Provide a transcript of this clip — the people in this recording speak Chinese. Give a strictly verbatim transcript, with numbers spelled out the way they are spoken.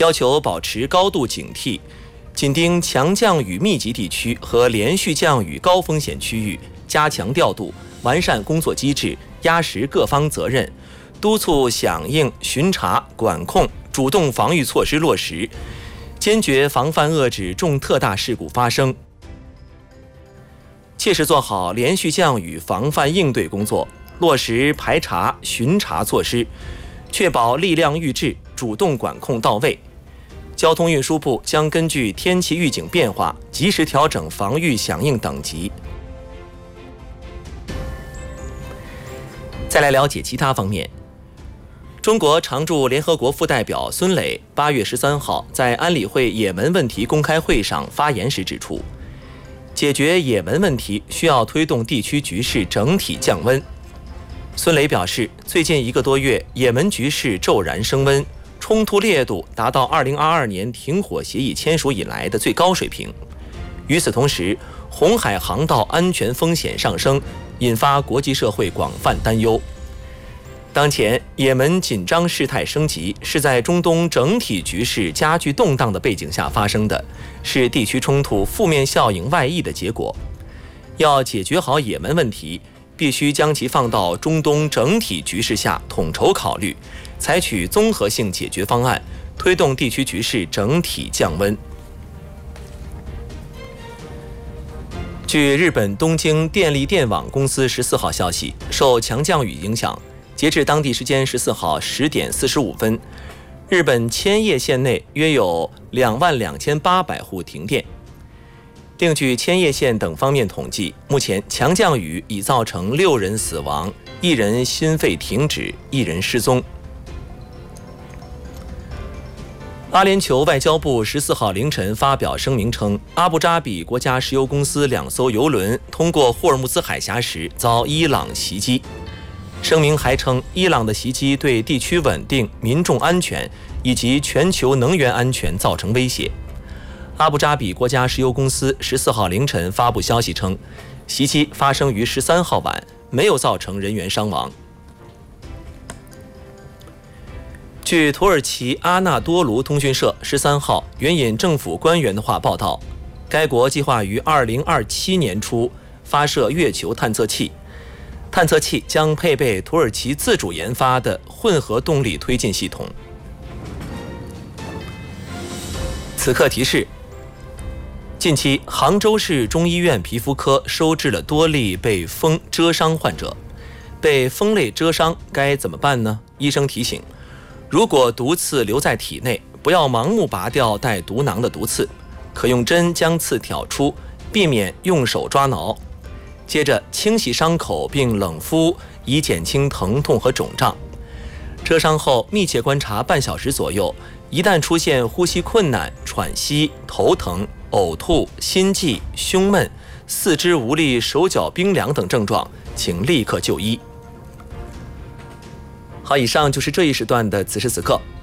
要求保持高度警惕，紧盯强降雨密集地区和连续降雨高风险区域，加强调度，完善工作机制，压实各方责任，督促响应、巡查、管控、主动防御措施落实，坚决防范遏制重特大事故发生，切实做好连续降雨防范应对工作，落实排查、巡查措施，确保力量预置、主动管控到位。交通运输部将根据天气预警变化，及时调整防御响应等级。再来了解其他方面。中国常驻联合国副代表孙磊八月十三号在安理会也门问题公开会上发言时指出，解决也门问题需要推动地区局势整体降温。孙磊表示，最近一个多月，也门局势骤然升温，冲突烈度达到二零二二年停火协议签署以来的最高水平。与此同时，红海航道安全风险上升，引发国际社会广泛担忧。当前，也门紧张事态升级，是在中东整体局势加剧动荡的背景下发生的，是地区冲突负面效应外溢的结果。要解决好也门问题，必须将其放到中东整体局势下统筹考虑，采取综合性解决方案，推动地区局势整体降温。据日本东京电力电网公司十四号消息，受强降雨影响，截至当地时间十四号十点四十五分，日本千叶县内约有两万两千八百户停电。另据千叶县等方面统计，目前强降雨已造成六人死亡，一人心肺停止，一人失踪。阿联酋外交部十四号凌晨发表声明称，阿布扎比国家石油公司两艘油轮通过霍尔木兹海峡时遭伊朗袭击。声明还称，伊朗的袭击对地区稳定、民众安全以及全球能源安全造成威胁。阿布扎比国家石油公司十四号凌晨发布消息称，袭击发生于十三号晚，没有造成人员伤亡。据土耳其阿纳多卢通讯社十三号援引政府官员的话报道，该国计划于二零二七年初发射月球探测器，探测器将配备土耳其自主研发的混合动力推进系统。此刻提示：近期，杭州市中医院皮肤科收治了多例被风蛰伤患者。被风类蛰伤该怎么办呢？医生提醒，如果毒刺留在体内，不要盲目拔掉带毒囊的毒刺，可用针将刺挑出，避免用手抓挠。接着清洗伤口并冷敷，以减轻疼痛和肿胀。蛰伤后密切观察半小时左右，一旦出现呼吸困难、喘息、头疼、呕吐、心悸、胸闷、四肢无力、手脚冰凉等症状，请立刻就医。好，以上就是这一时段的此时此刻，